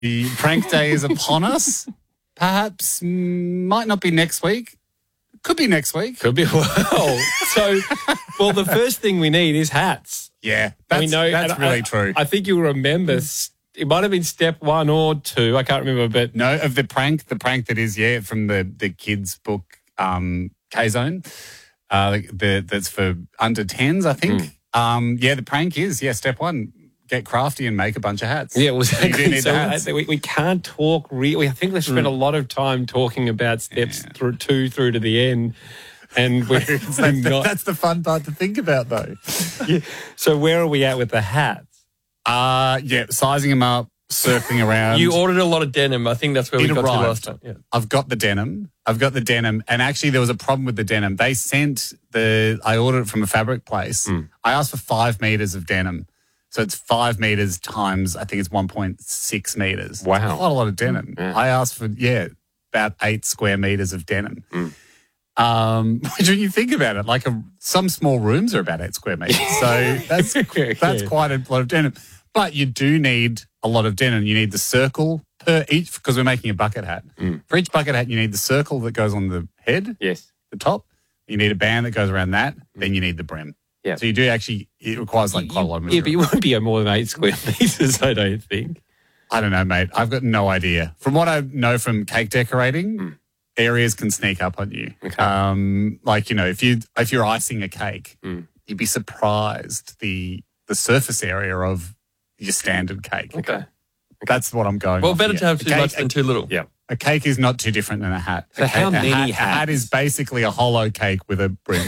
The prank day is upon us. Perhaps might not be next week. Could be next week. Could be. Well, the first thing we need is hats. Yeah, that's really true. I think you'll remember. It might have been step 1 or 2. I can't remember, but no, of the prank that is from the kids' book, K-Zone. That's for under 10s, I think. The prank is step 1. Get crafty and make a bunch of hats. Yeah, well, you do need so the hats. We can't talk really. I think we spent a lot of time talking about steps through 2 through to the end. And that's the fun part to think about, though. So where are we at with the hats? Sizing them up, circling around. You ordered a lot of denim. I think that's where we got to last time. Yeah. I've got the denim. And actually there was a problem with the denim. They sent I ordered it from a fabric place. I asked for 5 meters of denim. So it's 5 meters times, I think it's 1.6 meters. Wow. That's quite a lot of denim. Yeah. I asked for, about 8 square meters of denim. Which when you think about it, like some small rooms are about 8 square meters. So that's quite a lot of denim. But you do need a lot of denim. You need the circle per each, because we're making a bucket hat. For each bucket hat, you need the circle that goes on the head, the top. You need a band that goes around that. Then you need the brim. Yeah. So you do it requires quite a lot of material. Yeah, but you won't be more than 8 square meters, I don't think. I don't know, mate. I've got no idea. From what I know from cake decorating, areas can sneak up on you. Okay. If you're icing a cake, you'd be surprised the surface area of your standard cake. Okay. That's what I'm going Well, better to have too much than too little. Yeah. A cake is not too different than a hat. So how many hats? A hat is basically a hollow cake with a brim.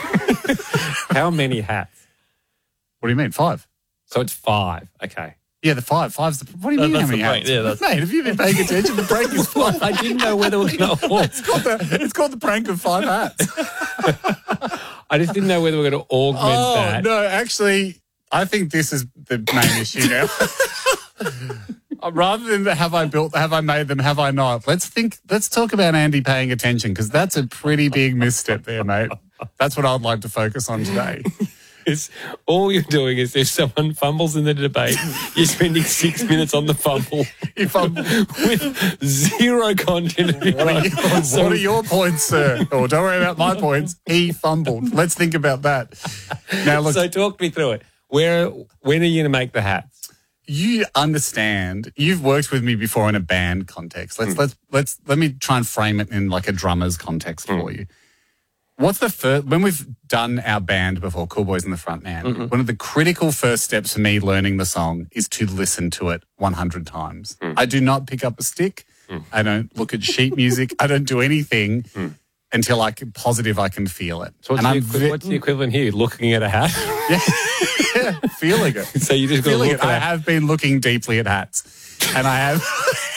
How many hats? What do you mean? 5. So it's 5. Okay. Yeah, the 5. Five's the. What do you mean? How many hats? Yeah, mate, have you been paying attention? The prank is 5. I didn't know whether we're going to. It's called the prank of 5 hats. I just didn't know whether we're going to augment that. No, actually, I think this is the main issue now. Rather than have I made them, have I not? Let's talk about Andy paying attention, because that's a pretty big misstep there, mate. That's what I'd like to focus on today. All you're doing is if someone fumbles in the debate, you're spending 6 minutes on the fumble. You fumble with 0 content. What are your points, sir? Oh, don't worry about my points. He fumbled. Let's think about that. Now, look. So talk me through it. When are you going to make the hats? You understand. You've worked with me before in a band context. Let me try and frame it in like a drummer's context for you. What's the first, when we've done our band before, Cool Boys in the Front Man, one of the critical first steps for me learning the song is to listen to it 100 times. I do not pick up a stick. I don't look at sheet music. I don't do anything until I can feel it. So what's the equivalent here? Looking at a hat? Yeah, feeling it. So you just got to look at it. I have been looking deeply at hats, and I have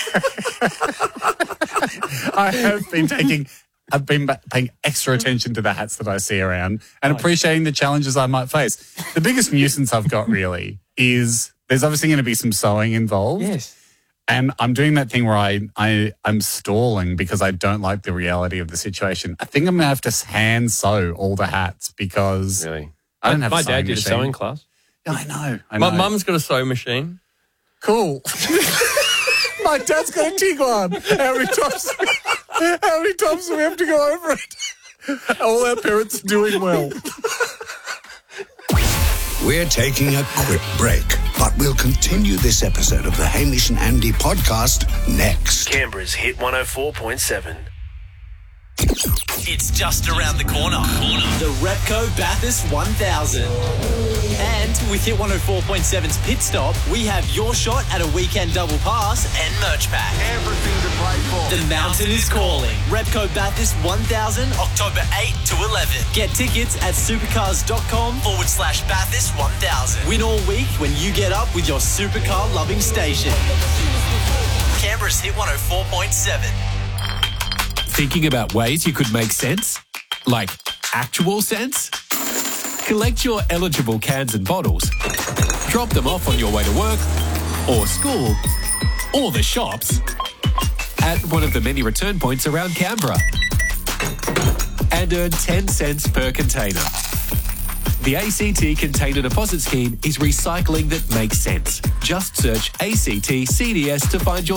I've been paying extra attention to the hats that I see around and appreciating the challenges I might face. The biggest nuisance I've got really is there's obviously going to be some sewing involved. Yes. And I'm doing that thing where I'm stalling because I don't like the reality of the situation. I think I'm going to have to hand sew all the hats because I don't have a sewing machine. My dad did a sewing class. Yeah, I know. My mum's got a sewing machine. Cool. My dad's got a Tiguan. How many times do we have to go over it? All our parents are doing well. We're taking a quick break, but we'll continue this episode of the Hamish and Andy podcast next. Canberra's Hit 104.7. It's just around the corner. The Repco Bathurst 1000. And with Hit 104.7's Pit Stop, we have your shot at a weekend double pass and merch pack. Everything to play for. The mountain is calling. Repco Bathurst 1000, October 8 to 11. Get tickets at supercars.com/Bathurst 1000. Win all week when you get up with your supercar loving station. Canberra's Hit 104.7. Thinking about ways you could make sense? Like actual sense? Collect your eligible cans and bottles, drop them off on your way to work or school or the shops at one of the many return points around Canberra and earn 10 cents per container. The ACT Container Deposit Scheme is recycling that makes sense. Just search ACT CDS to find your